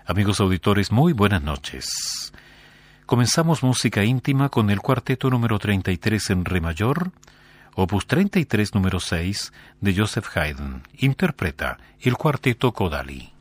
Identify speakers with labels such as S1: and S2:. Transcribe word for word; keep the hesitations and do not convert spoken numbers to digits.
S1: Amigos auditores, muy buenas noches. Comenzamos música íntima con el cuarteto número treinta y tres en re mayor, opus treinta y tres número seis de Joseph Haydn. Interpreta el cuarteto Kodály.